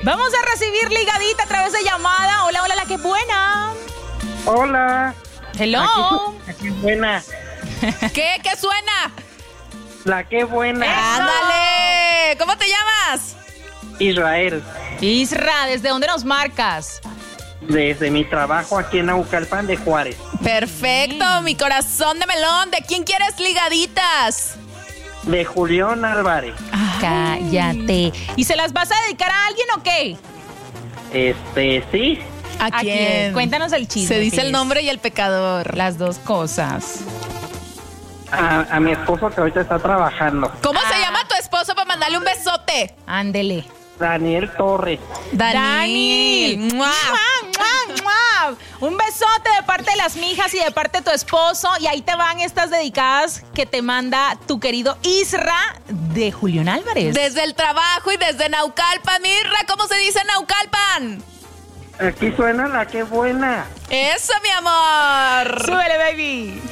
Vamos a recibir ligadita a través de llamada. Hola, hola, la que buena. Hola. Hello. Aquí buena. ¿Qué suena? La que buena. ¡Ándale! ¿Cómo te llamas? Israel. Isra, ¿desde dónde nos marcas? Desde mi trabajo aquí en Naucalpan de Juárez. Perfecto, mi corazón de melón. ¿De quién quieres ligaditas? De Julián Álvarez. Cállate. ¿Y se las vas a dedicar a alguien o qué? Sí. ¿A quién? Cuéntanos el chisme. Se dice el please. nombre y el pecador. Las dos cosas. A mi esposo que ahorita está trabajando. ¿Cómo se llama tu esposo para mandarle un besote? Ándele. Daniel Torres. Dani. ¡Mua! ¡Mua, mua, mua! Un besote de parte de las mijas y de parte de tu esposo. Y ahí te van estas dedicadas que te manda tu querido Isra de Julián Álvarez. Desde el trabajo y desde Naucalpan. Mirra, ¿cómo se dice Naucalpan? Aquí suena la que buena. Eso, mi amor. ¡Súbele, baby!